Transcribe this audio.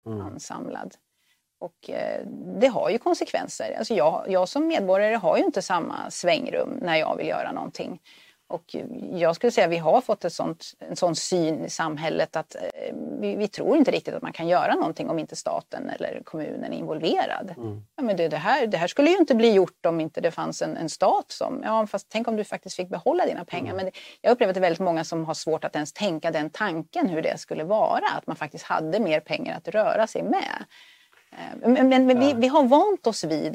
ansamlad. Och det har ju konsekvenser. Alltså jag som medborgare har ju inte samma svängrum när jag vill göra någonting. Och jag skulle säga att vi har fått en sån syn i samhället att vi tror inte riktigt att man kan göra någonting om inte staten eller kommunen är involverad. Ja, men det här skulle ju inte bli gjort om inte det fanns en stat som... Ja, fast tänk om du faktiskt fick behålla dina pengar. Men jag upplever att det är väldigt många som har svårt att ens tänka den tanken hur det skulle vara. Att man faktiskt hade mer pengar att röra sig med. Men vi har vant oss vid